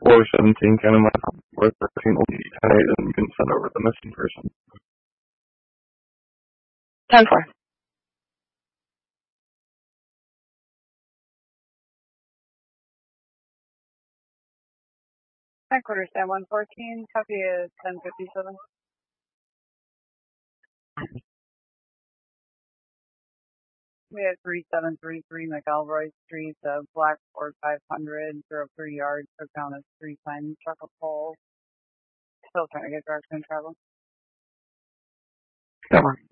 417 Cannon Line, 413 Old 10-8, and you can send over the missing person. 10-4. Headquarters, stand 114, copy is 1057. We have 3733 McElroy Street, Blackboard 500, 03 yards, so count as 3 times truck a pole. Still trying to get direction travel. Camera.